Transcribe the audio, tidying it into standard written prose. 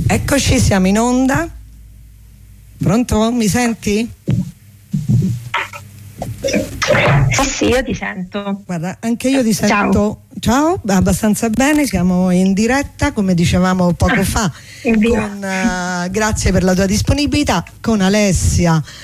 Eccoci, siamo in onda. Pronto? Mi senti? Sì, io ti sento. Guarda, anche io ti sento. Ciao, abbastanza bene, siamo in diretta, come dicevamo poco fa. Grazie per la tua disponibilità con Alessia